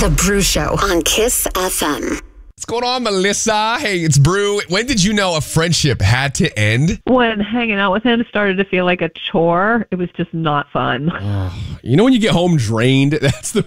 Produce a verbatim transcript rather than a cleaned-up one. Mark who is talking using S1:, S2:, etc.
S1: The Brew Show on Kiss F M.
S2: What's going on, Melissa? Hey, it's Brew. When did you know a friendship had to end?
S3: When hanging out with him started to feel like a chore, it was just not fun.
S2: Oh, you know when you get home drained? That's the